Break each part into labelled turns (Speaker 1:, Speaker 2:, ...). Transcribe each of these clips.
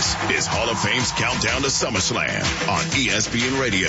Speaker 1: This is Hall of Fame's Countdown to SummerSlam on ESPN Radio.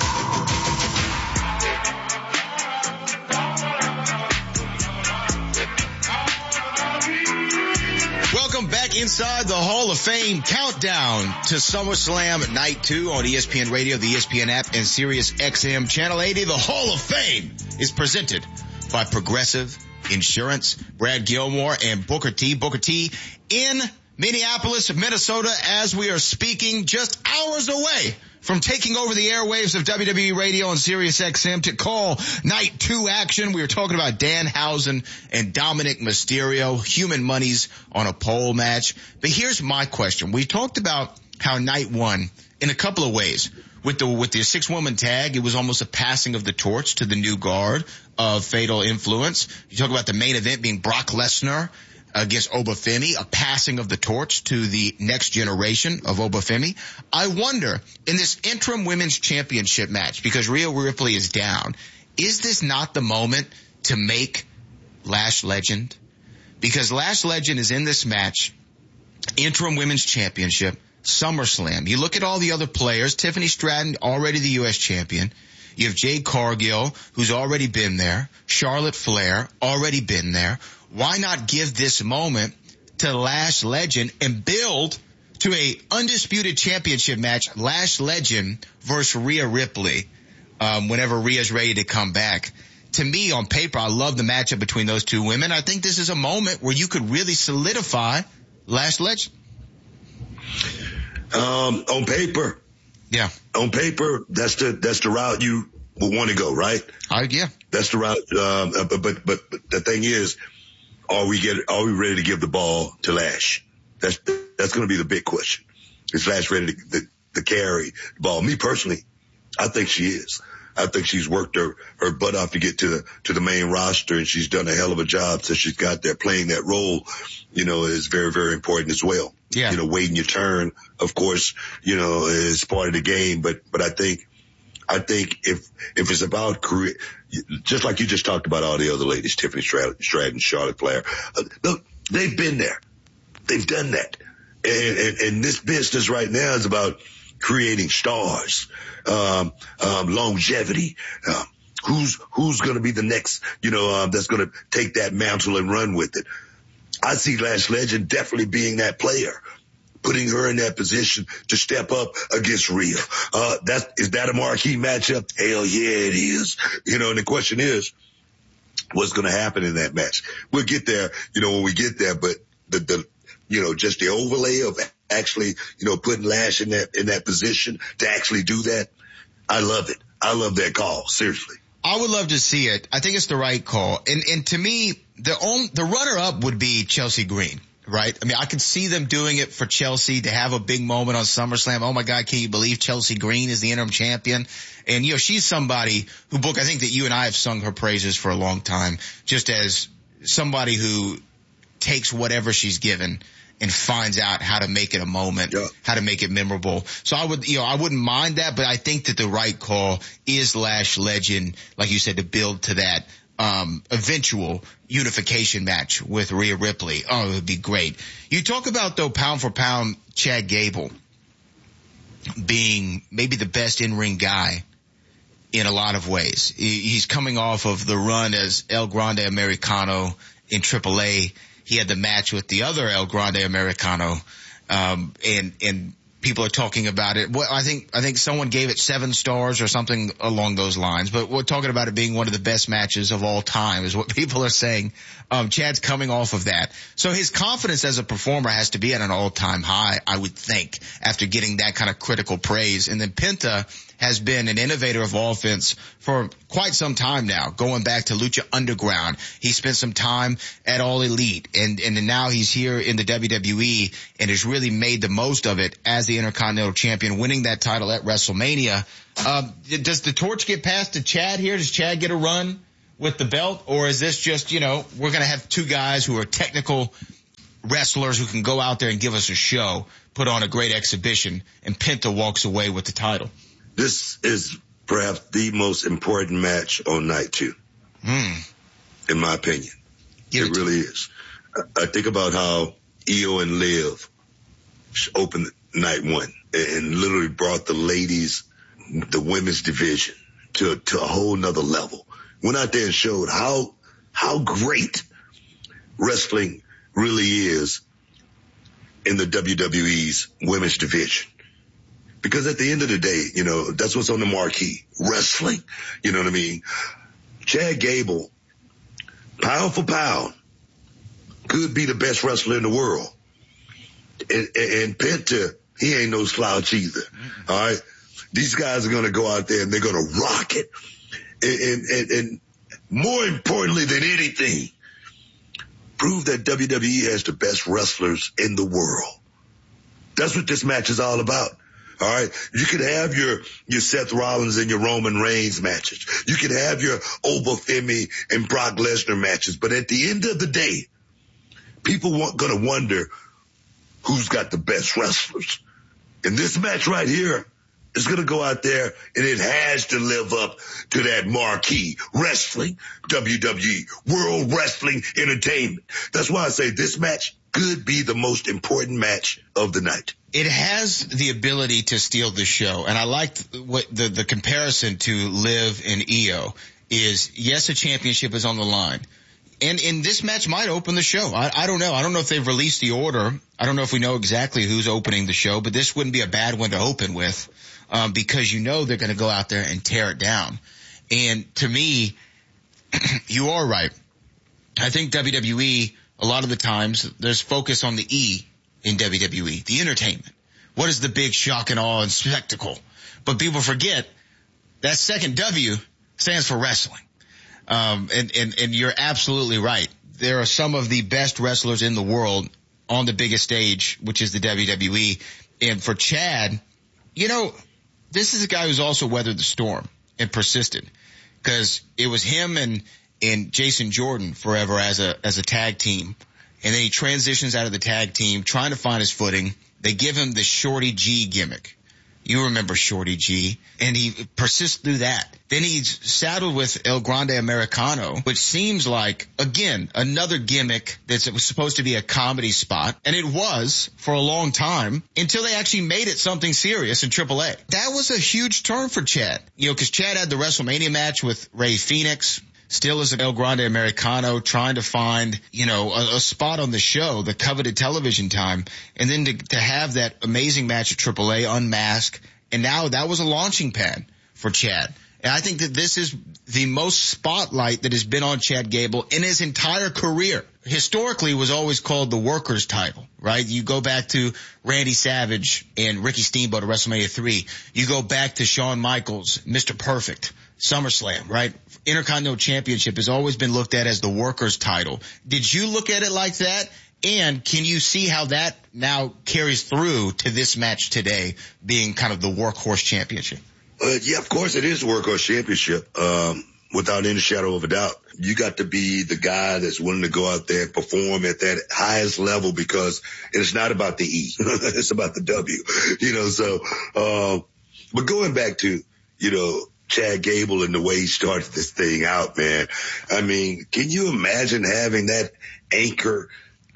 Speaker 2: Welcome back inside the Hall of Fame Countdown to SummerSlam Night 2 on ESPN Radio, the ESPN app, and Sirius XM Channel 80. The Hall of Fame is presented by Progressive Insurance. Brad Gilmore and Booker T. Booker T in Minneapolis, Minnesota, as we are speaking, just hours away from taking over the airwaves of WWE Radio and Sirius XM to call Night 2 action. We were talking about Danhausen and Dominic Mysterio, human monies on a pole match. But here's my question. We talked about how Night 1, in a couple of ways, with the 6-woman tag, it was almost a passing of the torch to the new guard of Fatal Influence. You talk about the main event being Brock Lesnar against Obafemi, a passing of the torch to the next generation of Obafemi. I wonder, in this interim women's championship match, because Rhea Ripley is down, is this not the moment to make Lash Legend? Because Lash Legend is in this match, interim women's championship, SummerSlam. You look at all the other players, Tiffany Stratton, already the U.S. champion. You have Jade Cargill, who's already been there. Charlotte Flair, already been there. Why not give this moment to Lash Legend and build to a undisputed championship match, Lash Legend versus Rhea Ripley, whenever Rhea's ready to come back? To me, on paper, I love the matchup between those two women. I think this is a moment where you could really solidify Lash Legend.
Speaker 3: On paper.
Speaker 2: Yeah.
Speaker 3: On paper, that's the route you would want to go, right?
Speaker 2: Yeah.
Speaker 3: That's the route. But the thing is, are we ready to give the ball to Lash? That's going to be the big question. Is Lash ready to carry the ball? Me personally, I think she is. I think she's worked her butt off to get to the main roster, and she's done a hell of a job since she's got there. Playing that role, is very, very important as well.
Speaker 2: Yeah.
Speaker 3: Waiting your turn, of course, is part of the game. But I think if it's about career, just like you just talked about all the other ladies, Tiffany Stratton, Charlotte Flair, look, they've been there. They've done that. And this business right now is about creating stars, longevity, who's going to be the next, that's going to take that mantle and run with it. I see Lash Legend definitely being that player, putting her in that position to step up against Rhea. Is that a marquee matchup? Hell yeah, it is. And the question is, what's going to happen in that match? We'll get there, when we get there, but just the overlay of actually, putting Lash in that position to actually do that. I love it. I love that call. Seriously.
Speaker 2: I would love to see it. I think it's the right call. And to me, the runner-up would be Chelsea Green, right? I mean, I could see them doing it for Chelsea to have a big moment on SummerSlam. Oh my God, can you believe Chelsea Green is the interim champion? And, she's somebody who, Book, I think that you and I have sung her praises for a long time, just as somebody who takes whatever she's given and finds out how to make it a moment, how to make it memorable. So I wouldn't mind that, but I think that the right call is Lash Legend, like you said, to build to that eventual unification match with Rhea Ripley. Oh, it would be great. You talk about, though, pound for pound, Chad Gable being maybe the best in-ring guy in a lot of ways. He's coming off of the run as El Grande Americano in AAA. He had the match with the other El Grande Americano, and people are talking about it. Well, I think someone gave it 7 stars or something along those lines, but we're talking about it being one of the best matches of all time is what people are saying. Chad's coming off of that. So his confidence as a performer has to be at an all-time high, I would think, after getting that kind of critical praise. And then Penta has been an innovator of offense for quite some time now, going back to Lucha Underground. He spent some time at All Elite, and now he's here in the WWE and has really made the most of it as the Intercontinental Champion, winning that title at WrestleMania. Does the torch get passed to Chad here? Does Chad get a run with the belt? Or is this just, we're going to have 2 guys who are technical wrestlers who can go out there and give us a show, put on a great exhibition, and Penta walks away with the title?
Speaker 3: This is perhaps the most important match on night 2, in my opinion. It really is. I think about how Io and Liv opened night one and literally brought the women's division to a whole nother level. Went out there and showed how great wrestling really is in the WWE's women's division. Because at the end of the day, you know, that's what's on the marquee, wrestling. You know what I mean? Chad Gable, pound for pound, could be the best wrestler in the world. And Penta, he ain't no slouch either. All right. These guys are going to go out there and they're going to rock it. And more importantly than anything, prove that WWE has the best wrestlers in the world. That's what this match is all about. All right. You can have your Seth Rollins and your Roman Reigns matches. You can have your Obafemi and Brock Lesnar matches. But at the end of the day, people going to wonder who's got the best wrestlers. And this match right here is going to go out there and it has to live up to that marquee wrestling, WWE, World Wrestling Entertainment. That's why I say this match could be the most important match of the night.
Speaker 2: It has the ability to steal the show. And I like what the comparison to Liv and Io is, yes, a championship is on the line. And this match might open the show. I don't know. I don't know if they've released the order. I don't know if we know exactly who's opening the show, but this wouldn't be a bad one to open with, because you know they're going to go out there and tear it down. And to me, you are right. I think WWE, a lot of the times, there's focus on the E in WWE, the entertainment. What is the big shock and awe and spectacle? But people forget that second W stands for wrestling. And you're absolutely right. There are some of the best wrestlers in the world on the biggest stage, which is the WWE. And for Chad, you know, this is a guy who's also weathered the storm and persisted, because it was him and Jason Jordan forever as a tag team. And then he transitions out of the tag team, trying to find his footing. They give him the Shorty G gimmick. You remember Shorty G. And he persists through that. Then he's saddled with El Grande Americano, which seems like, again, another gimmick that was supposed to be a comedy spot. And it was for a long time until they actually made it something serious in AAA. That was a huge turn for Chad. You know, because Chad had the WrestleMania match with Rey Fénix. Still as an El Grande Americano, trying to find, you know, a spot on the show, the coveted television time. And then to have that amazing match at AAA, Unmasked. And now that was a launching pad for Chad. And I think that this is the most spotlight that has been on Chad Gable in his entire career. Historically, it was always called the workers title, right? You go back to Randy Savage and Ricky Steamboat at WrestleMania 3. You go back to Shawn Michaels, Mr. Perfect, SummerSlam, right? Intercontinental Championship has always been looked at as the workers title. Did you look at it like that? And can you see how that now carries through to this match today being kind of the workhorse championship?
Speaker 3: Yeah, of course it is the workhorse championship, without any shadow of a doubt. You got to be the guy that's willing to go out there and perform at that highest level, because it's not about the E. It's about the W, you know, so, but going back to, you know, Chad Gable and the way he started this thing out, man. I mean, can you imagine having that anchor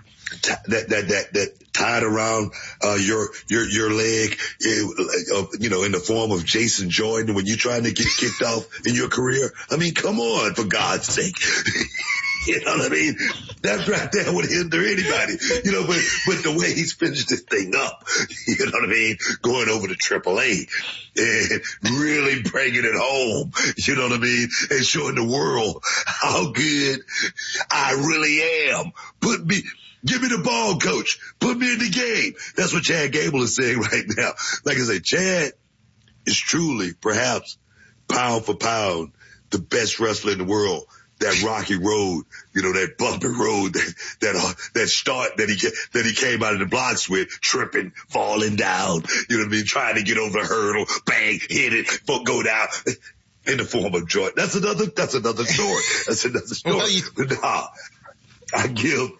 Speaker 3: that tied around your leg, you know, in the form of Jason Jordan when you're trying to get kicked off in your career? I mean, come on, for God's sake. You know what I mean? That right there would hinder anybody, you know, but the way he's finished this thing up, you know what I mean? Going over to AAA and really bringing it home, you know what I mean? And showing the world how good I really am. Give me the ball, coach. Put me in the game. That's what Chad Gable is saying right now. Like I say, Chad is truly, perhaps, pound for pound, the best wrestler in the world. That rocky road, you know, that bumpy road, that start that he came out of the blocks with, tripping, falling down, you know what I mean, trying to get over the hurdle, bang, hit it, foot go down, in the form of Jordan. That's another story. That's another story. But nah, I give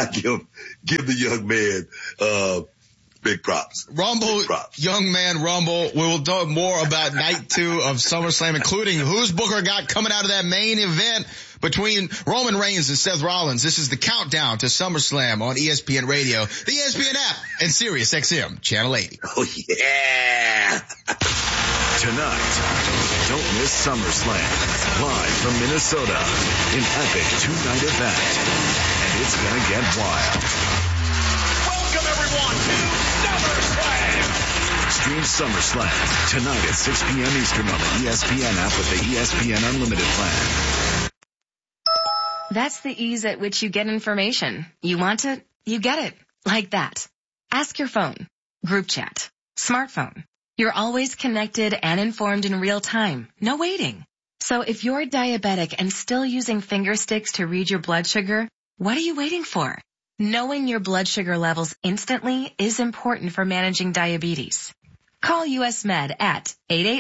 Speaker 3: the young man, big props.
Speaker 2: Rumble, big props. Young man Rumble. We will talk more about night 2 of SummerSlam, including who's Booker got coming out of that main event. between Roman Reigns and Seth Rollins. This is the countdown to SummerSlam on ESPN Radio, the ESPN app, and Sirius XM Channel 80.
Speaker 3: Oh, yeah.
Speaker 1: Tonight, don't miss SummerSlam, live from Minnesota, an epic two-night event, and it's gonna get wild.
Speaker 4: Welcome everyone to SummerSlam!
Speaker 1: Stream SummerSlam tonight at 6 p.m. Eastern on the ESPN app with the ESPN Unlimited plan.
Speaker 5: That's the ease at which you get information. You want it, you get it. Like that. Ask your phone, group chat, smartphone. You're always connected and informed in real time. No waiting. So if you're diabetic and still using finger sticks to read your blood sugar, what are you waiting for? Knowing your blood sugar levels instantly is important for managing diabetes. Call US Med at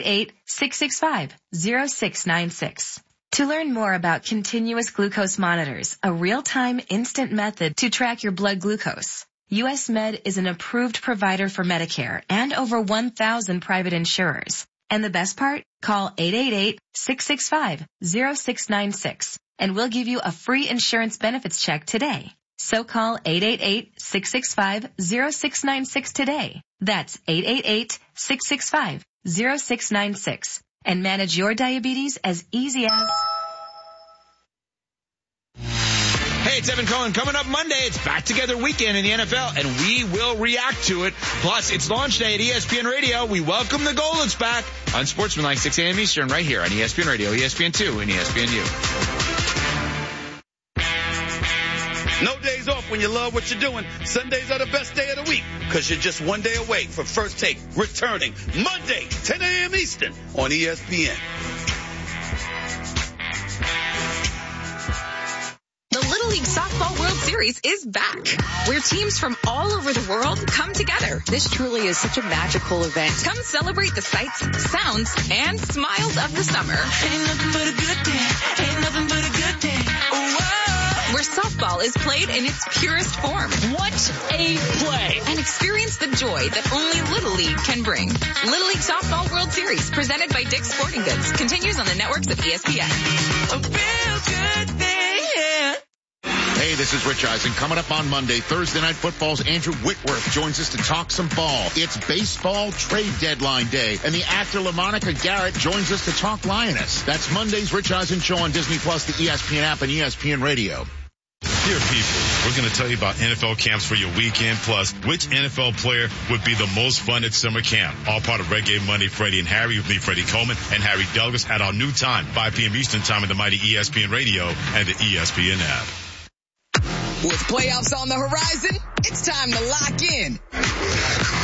Speaker 5: 888-665-0696. To learn more about continuous glucose monitors, a real-time instant method to track your blood glucose. US Med is an approved provider for Medicare and over 1,000 private insurers. And the best part? Call 888-665-0696 and we'll give you a free insurance benefits check today. So call 888-665-0696 today. That's 888-665-0696 and manage your diabetes as easy as...
Speaker 4: Hey, it's Evan Cohen. Coming up Monday, it's Back Together Weekend in the NFL, and we will react to it. Plus, it's launch day at ESPN Radio. We welcome the Goldens back on Sportsmanlike 6 a.m. Eastern right here on ESPN Radio, ESPN2, and ESPNU.
Speaker 6: No days off when you love what you're doing. Sundays are the best day of the week because you're just one day away from First Take returning Monday, 10 a.m. Eastern on ESPN.
Speaker 7: The Little League Softball World Series is back, where teams from all over the world come together.
Speaker 8: This truly is such a magical event.
Speaker 7: Come celebrate the sights, sounds, and smiles of the summer.
Speaker 9: Ain't nothing but a good day. Ain't nothing but a good day. Oh,
Speaker 7: where softball is played in its purest form.
Speaker 9: what a play.
Speaker 7: And experience the joy that only Little League can bring. Little League Softball World Series, presented by Dick's Sporting Goods, continues on the networks of ESPN.
Speaker 9: A real good day, yeah.
Speaker 10: Hey, this is Rich Eisen. Coming up on Monday, Thursday Night Football's Andrew Whitworth joins us to talk some ball. It's baseball trade deadline day, and the actor LaMonica Garrett joins us to talk Lioness. That's Monday's Rich Eisen Show on Disney Plus, the ESPN app, and ESPN Radio.
Speaker 11: Dear people, we're going to tell you about NFL camps for your weekend, plus which NFL player would be the most fun at summer camp. All part of Red Game Monday, Freddie and Harry with me, Freddie Coleman, and Harry Douglas at our new time, 5 p.m. Eastern time on the mighty ESPN Radio and the ESPN app.
Speaker 12: With playoffs on the horizon, it's time to lock in.